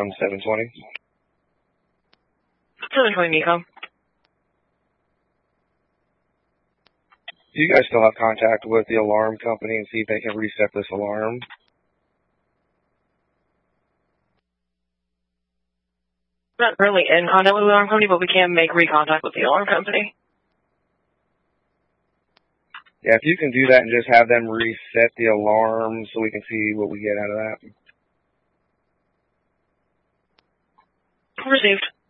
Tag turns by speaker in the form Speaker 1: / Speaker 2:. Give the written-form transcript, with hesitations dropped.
Speaker 1: from 720.
Speaker 2: 720 Nico.
Speaker 1: Do you guys still have contact with the alarm company and see if they can reset this alarm?
Speaker 2: Not really in contact with the alarm company, but we can make recontact with the alarm company.
Speaker 1: Yeah, if you can do that and just have them reset the alarm so we can see what we get out of that.
Speaker 2: Received.